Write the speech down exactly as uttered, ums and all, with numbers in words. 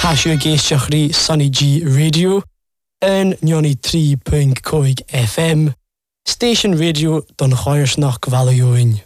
Tasio Geishiachri Sunny G Radio and Nyoni three point five F M Station Radio Don Choyersnach Valioin.